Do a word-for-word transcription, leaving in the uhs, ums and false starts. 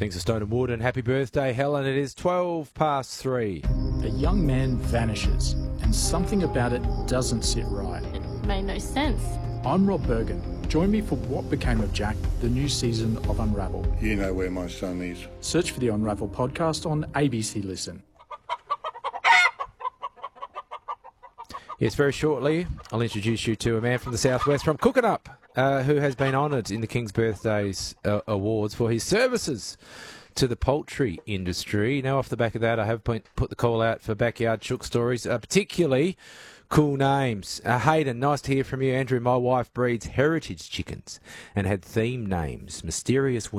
Things are Stone and Wood, and happy birthday, Helen. It is twelve past three. A young man vanishes, and something about it doesn't sit right. It made no sense. I'm Rob Bergen. Join me for What Became of Jack, the new season of Unravel. You know where my son is. Search for the Unravel podcast on A B C Listen. Yes, very shortly, I'll introduce you to a man from the southwest, from Cookanup, uh, who has been honoured in the King's Birthdays uh, Awards for his services to the poultry industry. Now, off the back of that, I have put, put the call out for Backyard Chook stories, uh, particularly cool names. Uh, Hayden, nice to hear from you. Andrew, my wife breeds heritage chickens and had theme names. Mysterious